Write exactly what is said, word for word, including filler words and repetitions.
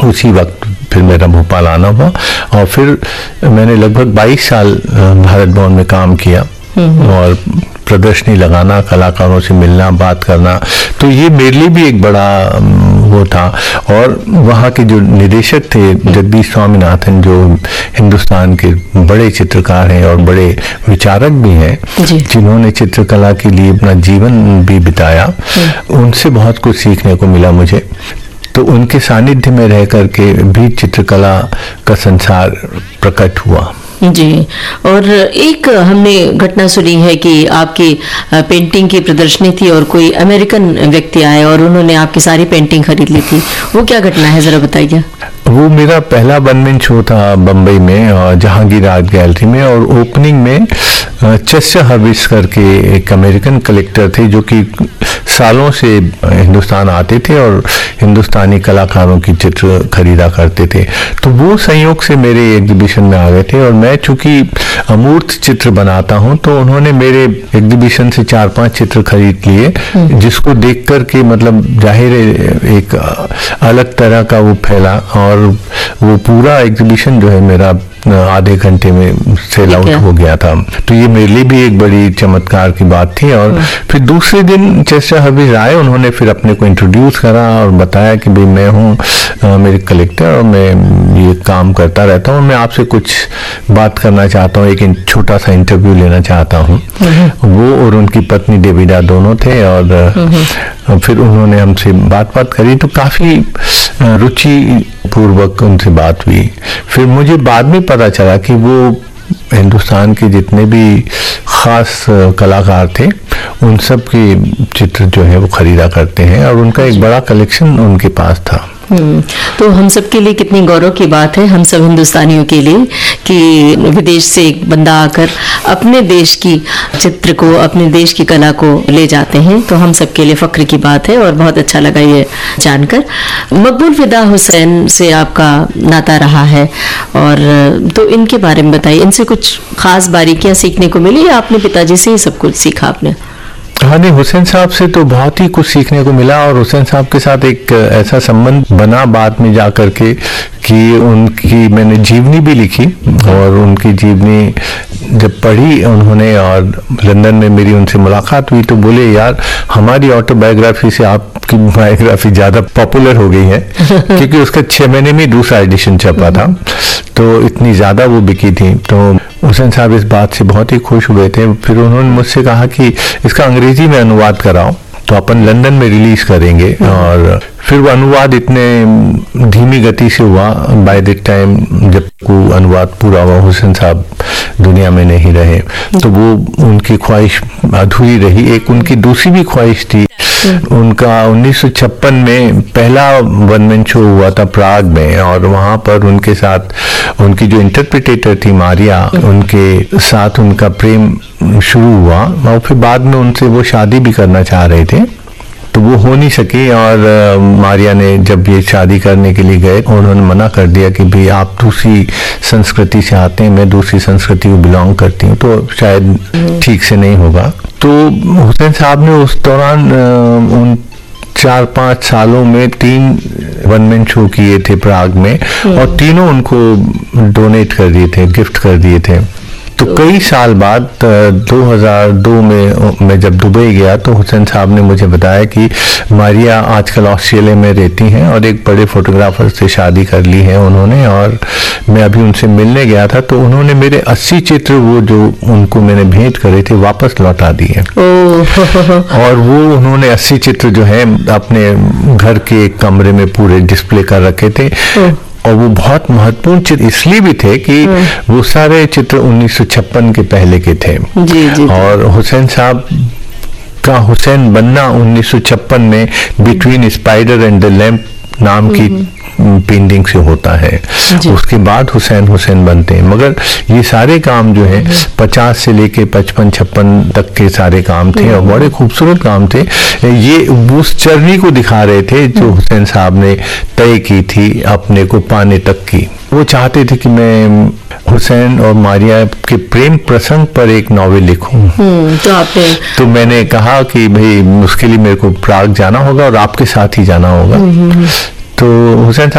उसी वक्त फिर मेरा भोपाल आना हुआ और फिर मैंने लगभग बाईस साल भारत भवन में काम किया और प्रदर्शनी लगाना, कलाकारों से मिलना, बात करना, तो ये मेरे लिए भी एक बड़ा वो था। और वहाँ के जो निदेशक थे जगदीश स्वामीनाथन, जो हिंदुस्तान के बड़े चित्रकार हैं और बड़े विचारक भी हैं, जिन्होंने चित्रकला के लिए अपना जीवन भी बिताया, उनसे बहुत कुछ सीखने को मिला मुझे। तो उनके सानिध्य में रह करके भी चित्रकला का संसार प्रकट हुआ। जी, और एक हमने घटना सुनी है कि आपकी पेंटिंग की प्रदर्शनी थी और कोई अमेरिकन व्यक्ति आए और उन्होंने आपकी सारी पेंटिंग खरीद ली थी। वो क्या घटना है, जरा बताइए। वो मेरा पहला वन मैन शो था बम्बई में, जहांगीर आर्ट गैलरी में, और ओपनिंग में चेस्टर हर्विस करके एक अमेरिकन कलेक्टर थे जो कि सालों से हिंदुस्तान आते थे और हिंदुस्तानी कलाकारों की चित्र खरीदा करते थे। तो वो संयोग से मेरे एग्जीबिशन में आ गए थे और मैं चूंकि अमूर्त चित्र बनाता हूं, तो उन्होंने मेरे एग्जीबिशन से चार पांच चित्र खरीद लिए, जिसको देख कर के मतलब जाहिर है एक अलग तरह का वो फैला और वो पूरा एग्जीबिशन जो है मेरा आधे घंटे में सेल आउट हो गया था। तो ये मेरे लिए भी एक बड़ी चमत्कार की बात थी। और फिर दूसरे दिन चेस्टर हर्विस आए, उन्होंने फिर अपने को इंट्रोड्यूस करा और बताया कि भाई मैं हूँ मेरे कलेक्टर और मैं ये काम करता रहता हूँ, मैं आपसे कुछ बात करना चाहता हूँ, एक छोटा सा इंटरव्यू लेना चाहता हूँ। वो और उनकी पत्नी डेविडा दोनों थे और फिर उन्होंने हमसे बात बात करी, तो काफ़ी रुचि पूर्वक उनसे बात हुई। फिर मुझे बाद में पता चला कि वो हिंदुस्तान के जितने भी खास कलाकार थे उन सब के चित्र जो है वो खरीदा करते हैं और उनका एक बड़ा कलेक्शन उनके पास था। तो हम सब के लिए कितनी गौरव की बात है, हम सब हिंदुस्तानियों के लिए, कि विदेश से एक बंदा आकर अपने देश की चित्र को, अपने देश की कला को ले जाते हैं। तो हम सब के लिए फख्र की बात है और बहुत अच्छा लगा ये जानकर। मकबूल फिदा हुसैन से आपका नाता रहा है, और तो इनके बारे में बताइए, इनसे कुछ खास बारीकियां सीखने को मिली या आपने पिताजी से ही सब कुछ सीखा आपने? हाँ नहीं, हुसैन साहब से तो बहुत ही कुछ सीखने को मिला और हुसैन साहब के साथ एक ऐसा संबंध बना बाद में जा कर के कि उनकी मैंने जीवनी भी लिखी और उनकी जीवनी जब पढ़ी उन्होंने और लंदन में मेरी उनसे मुलाकात हुई, तो बोले यार हमारी ऑटोबायोग्राफी से आपकी बायोग्राफी ज़्यादा पॉपुलर हो गई है क्योंकि उसका छः महीने में दूसरा एडिशन छपा था, तो इतनी ज़्यादा वो बिकी थी। तो हुसैन साहब इस बात से बहुत ही खुश हुए थे। फिर उन्होंने मुझसे कहा कि इसका अंग्रेजी में अनुवाद कराओ तो अपन लंदन में रिलीज करेंगे। और फिर वो अनुवाद इतने धीमी गति से हुआ, बाय द टाइम जब वो अनुवाद पूरा हुआ हुसैन साहब दुनिया में नहीं रहे, तो वो उनकी ख्वाहिश अधूरी रही। एक उनकी दूसरी भी ख्वाहिश थी, उनका उन्नीस सौ छप्पन में पहला वन मैन शो हुआ था प्राग में और वहाँ पर उनके साथ उनकी जो इंटरप्रिटेटर थी मारिया, उनके साथ उनका प्रेम शुरू हुआ और फिर बाद में उनसे वो शादी भी करना चाह रहे थे, तो वो हो नहीं सकी। और मारिया ने जब ये शादी करने के लिए गए उन्होंने मना कर दिया कि भाई आप दूसरी संस्कृति से आते हैं, मैं दूसरी संस्कृति को बिलोंग करती हूँ, तो शायद ठीक से नहीं होगा। तो हुसैन साहब ने उस दौरान उन चार पाँच सालों में तीन वन मैन शो किए थे प्राग में और तीनों उनको डोनेट कर दिए थे, गिफ्ट कर दिए थे। तो कई साल बाद दो हज़ार दो में मैं जब दुबई गया तो हुसैन साहब ने मुझे बताया कि मारिया आजकल ऑस्ट्रेलिया में रहती हैं और एक बड़े फोटोग्राफर से शादी कर ली है उन्होंने, और मैं अभी उनसे मिलने गया था तो उन्होंने मेरे अस्सी चित्र वो जो उनको मैंने भेंट करे थे वापस लौटा दिए और वो उन्होंने अस्सी चित्र जो है अपने घर के एक कमरे में पूरे डिस्प्ले कर रखे थे। और वो बहुत महत्वपूर्ण चित्र इसलिए भी थे कि वो सारे चित्र उन्नीस सौ छप्पन के पहले के थे। जी, जी, और हुसैन साहब का हुसैन बनना उन्नीस सौ छप्पन में between spider and the lamp नाम की पेंटिंग से होता है, उसके बाद हुसैन हुसैन बनते हैं। मगर ये सारे काम जो है पचास से लेके पचपन छप्पन तक के सारे काम थे और बड़े खूबसूरत काम थे। ये उस जर्नी को दिखा रहे थे जो हुसैन साहब ने तय की थी अपने को पाने तक की। वो चाहते थे कि मैं हुसैन और मारिया के प्रेम प्रसंग पर एक नॉवेल लिखूं। तो आपने तो मैंने कहा कि भाई उसके लिए मेरे को प्राग जाना होगा और आपके साथ ही जाना होगा। तो हुसैन